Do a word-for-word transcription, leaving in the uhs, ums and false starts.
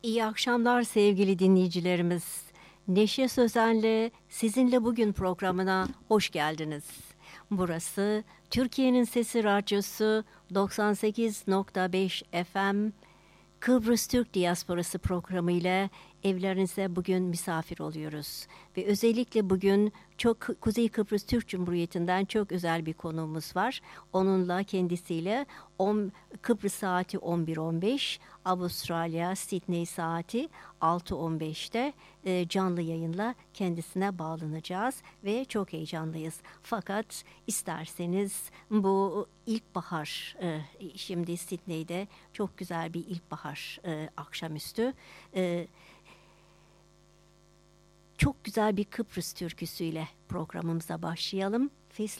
İyi akşamlar sevgili dinleyicilerimiz. Neşe Sözen'le Sizinle Bugün programına hoş geldiniz. Burası Türkiye'nin Sesi Radyosu doksan sekiz nokta beş F M Kıbrıs Türk Diasporası programı ile evlerinize bugün misafir oluyoruz. Ve özellikle bugün çok Kuzey Kıbrıs Türk Cumhuriyeti'nden çok özel bir konuğumuz var. Onunla kendisiyle on, Kıbrıs saati on bir on beş, Avustralya Sydney saati altı on beşte e, canlı yayınla kendisine bağlanacağız ve çok heyecanlıyız. Fakat isterseniz bu ilkbahar, e, şimdi Sydney'de çok güzel bir ilkbahar e, akşamüstü. E, Çok güzel bir Kıbrıs türküsüyle programımıza başlayalım.